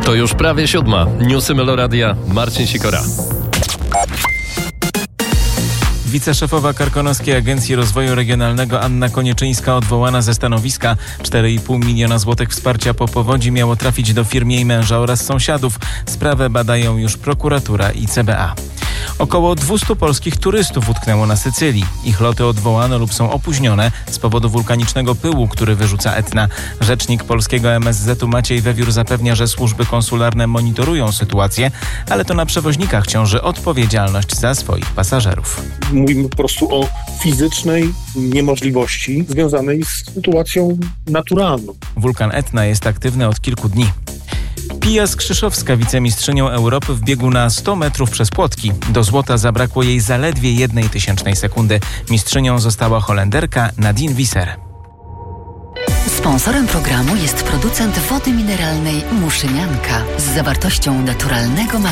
To już prawie 7. Newsy Meloradia. Marcin Sikora. Wiceszefowa Karkonoskiej Agencji Rozwoju Regionalnego Anna Konieczyńska odwołana ze stanowiska. 4,5 miliona złotych wsparcia po powodzi miało trafić do firmy jej męża oraz sąsiadów. Sprawę badają już prokuratura i CBA. Około 200 polskich turystów utknęło na Sycylii. Ich loty odwołane lub są opóźnione z powodu wulkanicznego pyłu, który wyrzuca Etna. Rzecznik polskiego MSZ-u Maciej Wewiór zapewnia, że służby konsularne monitorują sytuację, ale to na przewoźnikach ciąży odpowiedzialność za swoich pasażerów. Mówimy po prostu o fizycznej niemożliwości związanej z sytuacją naturalną. Wulkan Etna jest aktywny od kilku dni. Pia Skrzyszowska, wicemistrzynią Europy w biegu na 100 metrów przez płotki. Do złota zabrakło jej zaledwie 1/1000 sekundy. Mistrzynią została Holenderka Nadine Visser. Sponsorem programu jest producent wody mineralnej Muszynianka z zawartością naturalnego